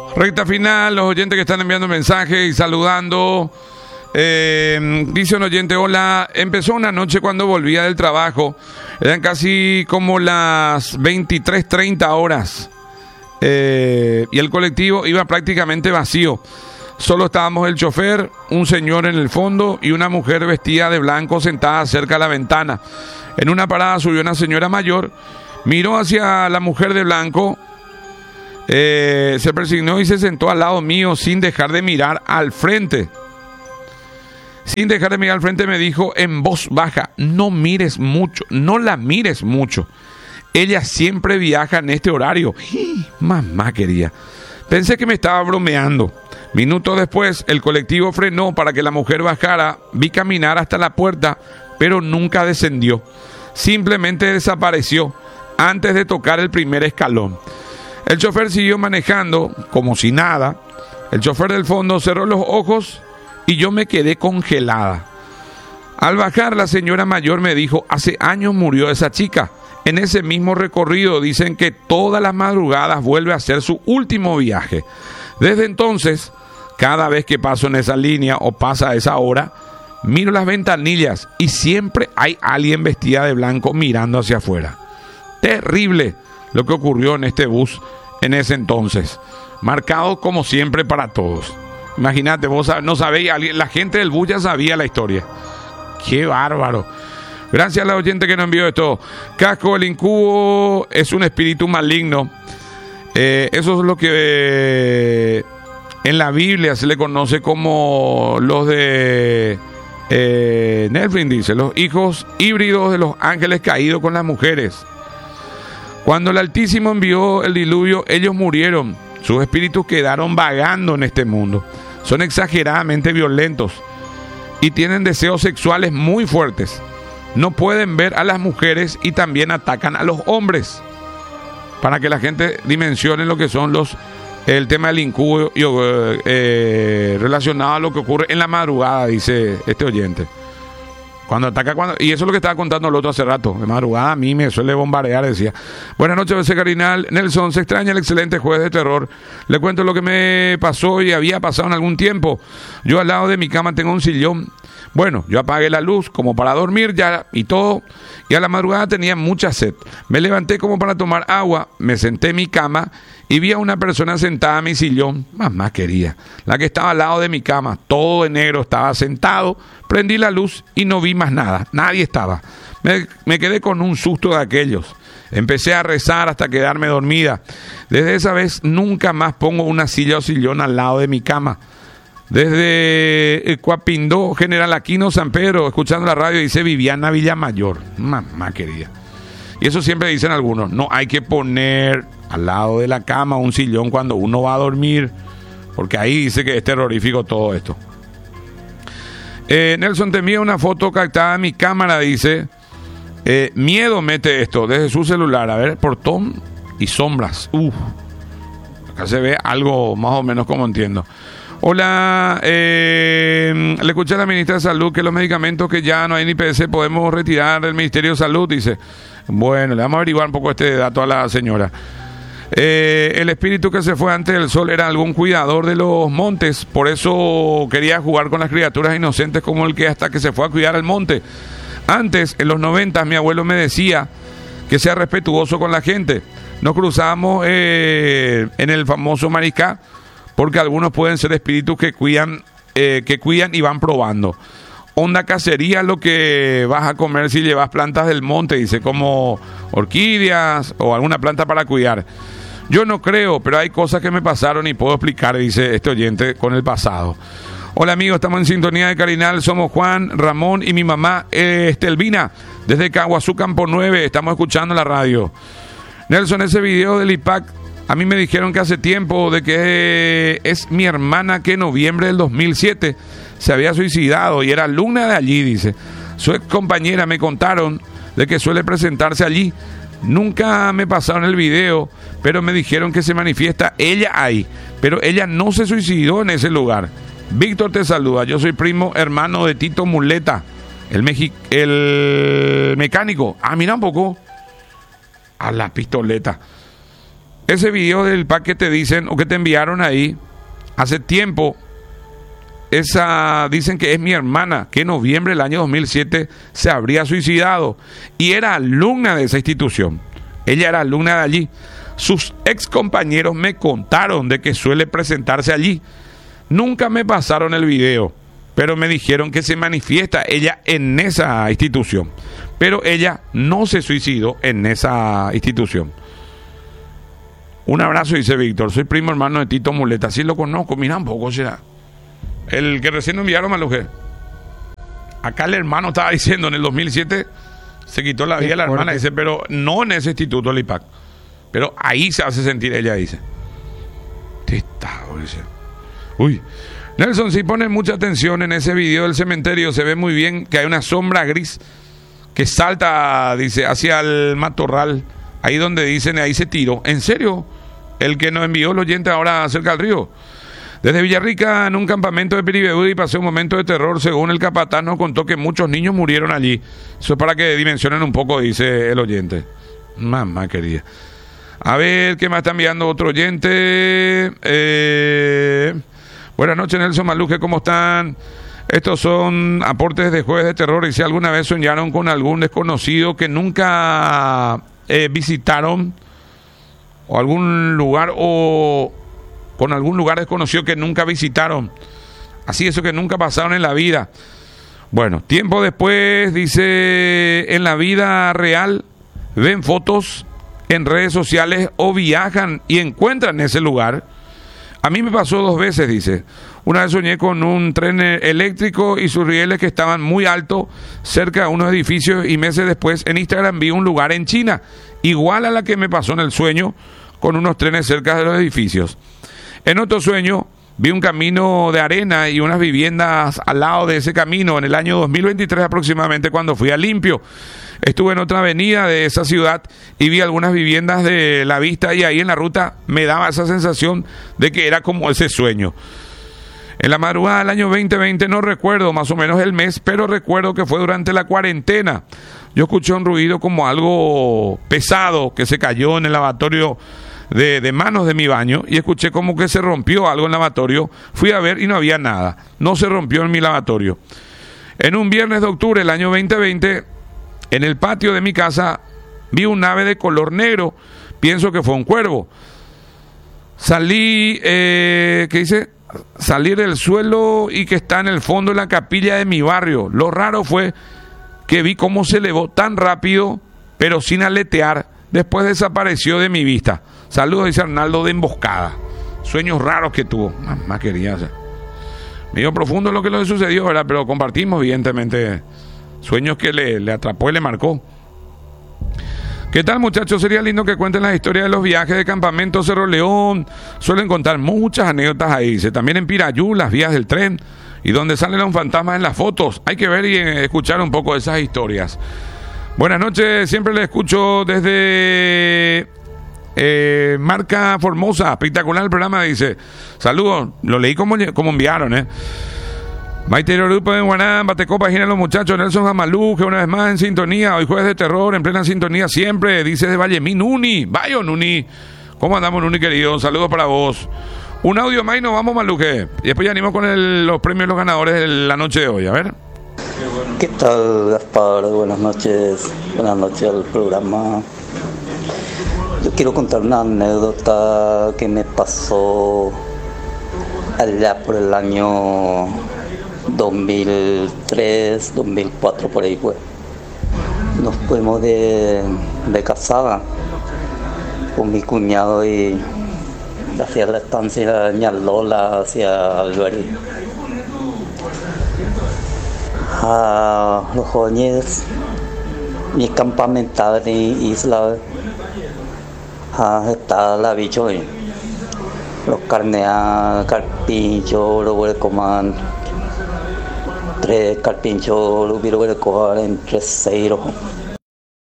Recta final, los oyentes que están enviando mensajes y saludando. Dice un oyente: hola, empezó una noche cuando volvía del trabajo. Eran casi como las 23:30 horas. Y el colectivo iba prácticamente vacío. Solo estábamos el chofer, un señor en el fondo y una mujer vestida de blanco sentada cerca de la ventana. En una parada subió una señora mayor, miró hacia la mujer de blanco, se persignó y se sentó al lado mío sin dejar de mirar al frente. Sin dejar de mirar al frente me dijo en voz baja: no mires mucho, no la mires mucho. Ella siempre viaja en este horario. Mamá quería. Pensé que me estaba bromeando. Minutos después, el colectivo frenó para que la mujer bajara. Vi caminar hasta la puerta, pero nunca descendió. Simplemente desapareció antes de tocar el primer escalón. El chofer siguió manejando como si nada. El chofer del fondo cerró los ojos y yo me quedé congelada. Al bajar, la señora mayor me dijo: hace años murió esa chica. En ese mismo recorrido dicen que todas las madrugadas vuelve a hacer su último viaje. Desde entonces, cada vez que paso en esa línea o pasa a esa hora, miro las ventanillas y siempre hay alguien vestida de blanco mirando hacia afuera. Terrible lo que ocurrió en este bus en ese entonces. Marcado como siempre para todos. Imagínate, vos no sabéis, la gente del bus ya sabía la historia. ¡Qué bárbaro! Gracias a la oyente que nos envió esto. Casco, el incubo es un espíritu maligno. Eso es lo que en la Biblia se le conoce como los de Nephilim, dice, los hijos híbridos de los ángeles caídos con las mujeres. Cuando el Altísimo envió el diluvio, ellos murieron. Sus espíritus quedaron vagando en este mundo. Son exageradamente violentos y tienen deseos sexuales muy fuertes. No pueden ver a las mujeres y también atacan a los hombres. Para que la gente dimensione lo que son el tema del incubo relacionado a lo que ocurre en la madrugada, dice este oyente. Cuando ataca, y eso es lo que estaba contando el otro hace rato. De madrugada a mí me suele bombardear, decía. Buenas noches, BC Cardinal. Nelson, se extraña el excelente jueves de terror. Le cuento lo que me pasó y había pasado en algún tiempo. Yo al lado de mi cama tengo un sillón. Bueno, yo apagué la luz como para dormir ya y todo. Y a la madrugada tenía mucha sed. Me levanté como para tomar agua. Me senté en mi cama y vi a una persona sentada en mi sillón. Mamá quería. La que estaba al lado de mi cama. Todo de negro, estaba sentado. Prendí la luz y no vi más nada. Nadie estaba. Me quedé con un susto de aquellos. Empecé a rezar hasta quedarme dormida. Desde esa vez nunca más pongo una silla o sillón al lado de mi cama. Desde Coapindó, General Aquino, San Pedro, escuchando la radio, dice Viviana Villamayor. Mamá querida. Y eso siempre dicen algunos. No hay que poner al lado de la cama un sillón cuando uno va a dormir, porque ahí dice que es terrorífico todo esto. Nelson, te envía una foto captada en mi cámara, dice. Miedo mete esto desde su celular. A ver, portón y sombras. Acá se ve algo más o menos como entiendo. Hola, le escuché a la ministra de Salud que los medicamentos que ya no hay en IPC podemos retirar del Ministerio de Salud, dice. Bueno, le vamos a averiguar un poco este dato a la señora. El espíritu que se fue antes del sol era algún cuidador de los montes, por eso quería jugar con las criaturas inocentes como el que hasta que se fue a cuidar el monte. Antes, en los 90, mi abuelo me decía que sea respetuoso con la gente. Nos cruzamos en el famoso Maricá, porque algunos pueden ser espíritus que cuidan y van probando. Onda cacería lo que vas a comer si llevas plantas del monte, dice, como orquídeas o alguna planta para cuidar. Yo no creo, pero hay cosas que me pasaron y puedo explicar, dice este oyente, con el pasado. Hola amigos, estamos en sintonía de Carinal, somos Juan, Ramón y mi mamá Estelvina, desde Caguazú, Campo 9, estamos escuchando la radio. Nelson, ese video del IPAC, a mí me dijeron que hace tiempo de que es mi hermana que en noviembre del 2007 se había suicidado y era alumna de allí, dice. Su ex compañera me contaron de que suele presentarse allí. Nunca me pasaron el video, pero me dijeron que se manifiesta ella ahí. Pero ella no se suicidó en ese lugar. Víctor te saluda, yo soy primo hermano de Tito Muleta, el mecánico. Mira un poco a la pistoleta. ese video del pack que te dicen o que te enviaron ahí hace tiempo, dicen que es mi hermana, que en noviembre del año 2007 se habría suicidado y era alumna de esa institución. Ella era alumna de allí. Sus ex compañeros me contaron de que suele presentarse allí. Nunca me pasaron el video, pero me dijeron que se manifiesta ella en esa institución. Pero ella no se suicidó en esa institución. Un abrazo, dice Víctor. Soy primo hermano de Tito Muleta. Sí lo conozco. Mira un poco, será. El que recién nos enviaron, Maluje. Acá el hermano estaba diciendo, en el 2007 se quitó la vida la hermana, dice, pero no en ese instituto, el IPAC. Pero ahí se hace sentir, ella dice. Dice. Uy. Nelson, si pones mucha atención en ese video del cementerio, se ve muy bien que hay una sombra gris que salta, dice, hacia el matorral. Ahí donde dicen, ahí se tiró. ¿En serio? El que nos envió el oyente ahora cerca del río. Desde Villarrica, en un campamento de Piribebuy, pasé un momento de terror. Según el capataz nos contó que muchos niños murieron allí. Eso es para que dimensionen un poco, dice el oyente. Mamá querida. A ver, ¿qué más está enviando otro oyente? Buenas noches, Nelson, Maluje, ¿cómo están? Estos son aportes de Jueves de Terror. Y si alguna vez soñaron con algún desconocido que nunca visitaron, o algún lugar, o con algún lugar desconocido que nunca visitaron, así, eso que nunca pasaron en la vida. Bueno, tiempo después, dice, en la vida real ven fotos en redes sociales o viajan y encuentran ese lugar. A mí me pasó 2 veces, dice. Una vez soñé con un tren eléctrico y sus rieles que estaban muy altos cerca de unos edificios, y meses después en Instagram vi un lugar en China igual a la que me pasó en el sueño, con unos trenes cerca de los edificios. En otro sueño vi un camino de arena y unas viviendas al lado de ese camino en el año 2023 aproximadamente, cuando fui a Limpio. Estuve en otra avenida de esa ciudad y vi algunas viviendas de la vista, y ahí en la ruta me daba esa sensación de que era como ese sueño. En la madrugada del año 2020, no recuerdo más o menos el mes, pero recuerdo que fue durante la cuarentena. Yo escuché un ruido como algo pesado que se cayó en el lavatorio de manos de mi baño, y escuché como que se rompió algo en el lavatorio. Fui a ver y no había nada, no se rompió en mi lavatorio. En un viernes de octubre del año 2020, en el patio de mi casa vi un ave de color negro, pienso que fue un cuervo. Salí, ¿qué dice? Salir del suelo y que está en el fondo de la capilla de mi barrio. Lo raro fue que vi cómo se elevó tan rápido, pero sin aletear. Después desapareció de mi vista. Saludos, dice Arnaldo de Emboscada. Sueños raros que tuvo. Mamá quería hacer. Medio profundo lo que le sucedió, ¿verdad? Pero compartimos, evidentemente, sueños que le atrapó y le marcó. ¿Qué tal, muchachos? Sería lindo que cuenten las historias de los viajes de campamento Cerro León. Suelen contar muchas anécdotas ahí. Dice, también en Pirayú, las vías del tren, y donde salen los fantasmas en las fotos. Hay que ver y escuchar un poco de esas historias. Buenas noches, siempre les escucho desde Marca Formosa. Espectacular el programa, dice. Saludos, lo leí como enviaron, Maite Grupo en Guaná, Batecopa, página los muchachos. Nelson Jamalú, que una vez más en sintonía. Hoy Jueves de Terror, en plena sintonía siempre. Dice de Vallemí, Nuni. Vaya, Nuni. ¿Cómo andamos, Nuni, querido? Saludos para vos. Un audio más y nos vamos, Maluje. Y después ya animamos con los premios, los ganadores de la noche de hoy. A ver. ¿Qué tal, Gaspar? Buenas noches. Buenas noches al programa. Yo quiero contar una anécdota que me pasó allá por el año 2003, 2004, por ahí fue. Nos fuimos de casada con mi cuñado y hacia la estancia Ñalola, hacia Alberti. A los jóvenes, mi campamental en isla, está la bicho y los carneas, carpincho, los huelcoman, 3 carpinchos, los huelcoman entre 6.